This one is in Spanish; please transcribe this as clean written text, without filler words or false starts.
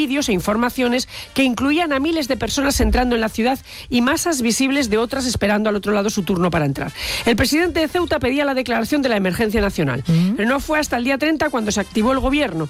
vídeos e informaciones que incluían a miles de personas entrando en la ciudad y masas visibles de otras esperando al otro lado su turno para entrar. El presidente de Ceuta pedía la declaración de la emergencia nacional. Pero no fue hasta el día 30 cuando se activó el gobierno